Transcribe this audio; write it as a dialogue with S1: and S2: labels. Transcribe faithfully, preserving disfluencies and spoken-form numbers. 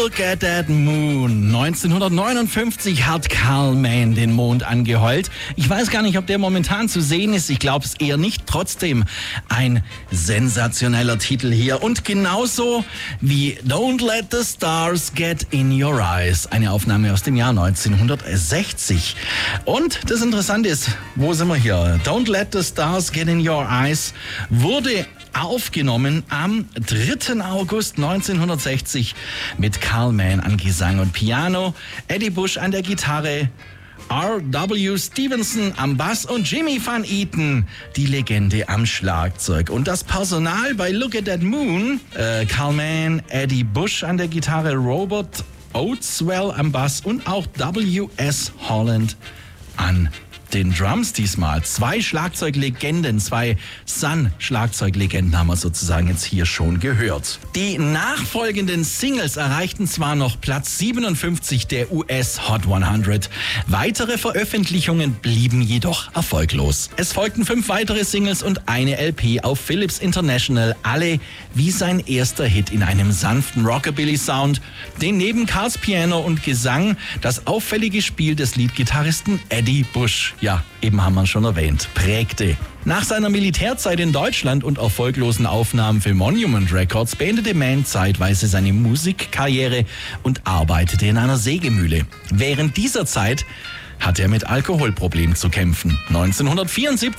S1: Look at that moon. neunzehnhundertneunundfünfzig hat Carl Mann den Mond angeheult. Ich weiß gar nicht, ob der momentan zu sehen ist. Ich glaube es eher nicht. Trotzdem ein sensationeller Titel hier. Und genauso wie Don't Let the Stars Get in Your Eyes. Eine Aufnahme aus dem Jahr neunzehnhundertsechzig. Und das Interessante ist, wo sind wir hier? Don't Let the Stars Get in Your Eyes wurde aufgenommen am dritten August neunzehnhundertsechzig mit Carl Mann an Gesang und Piano, Eddie Bush an der Gitarre, R W Stevenson am Bass und Jimmy Van Eaton, die Legende, am Schlagzeug. Und das Personal bei Look at That Moon, äh, Carl Mann, Eddie Bush an der Gitarre, Robert Oatswell am Bass und auch W S Holland an den Drums diesmal. Zwei Schlagzeuglegenden, zwei Sun-Schlagzeuglegenden haben wir sozusagen jetzt hier schon gehört. Die nachfolgenden Singles erreichten zwar noch Platz siebenundfünfzig der U S Hot hundert. Weitere Veröffentlichungen blieben jedoch erfolglos. Es folgten fünf weitere Singles und eine L P auf Philips International, alle wie sein erster Hit in einem sanften Rockabilly-Sound, den neben Carls Piano und Gesang das auffällige Spiel des Leadgitarristen Eddie Bush, ja, eben haben wir schon erwähnt, prägte. Nach seiner Militärzeit in Deutschland und erfolglosen Aufnahmen für Monument Records beendete Mann zeitweise seine Musikkarriere und arbeitete in einer Sägemühle. Während dieser Zeit hatte er mit Alkoholproblemen zu kämpfen. neunzehnhundertvierundsiebzig